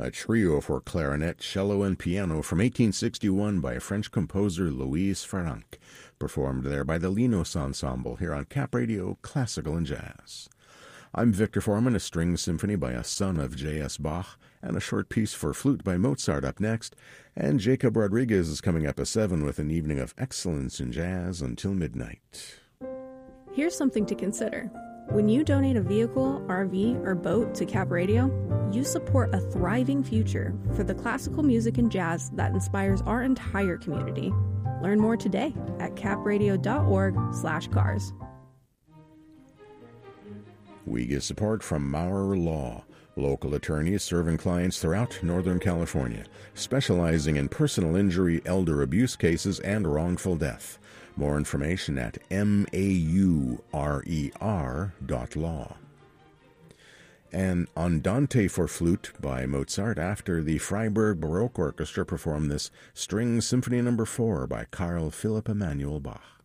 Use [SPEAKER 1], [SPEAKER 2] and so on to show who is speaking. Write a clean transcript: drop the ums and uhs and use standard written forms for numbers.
[SPEAKER 1] a trio for clarinet, cello, and piano from 1861 by French composer Louise Farrenc, performed there by the Linos Ensemble here on Cap Radio Classical and Jazz. I'm Victor Foreman, a string symphony by a son of J.S. Bach, and a short piece for flute by Mozart up next, and Jacob Rodriguez is coming up at 7 with an evening of excellence in jazz until midnight.
[SPEAKER 2] Here's something to consider. When you donate a vehicle, RV, or boat to Cap Radio, you support a thriving future for the classical music and jazz that inspires our entire community. Learn more today at capradio.org/cars.
[SPEAKER 1] We get support from Maurer Law, local attorneys serving clients throughout Northern California, specializing in personal injury, elder abuse cases, and wrongful death. More information at maurer.law. An Andante for flute by Mozart after the Freiburg Baroque Orchestra performed this String Symphony No. 4 by Carl Philipp Emanuel Bach.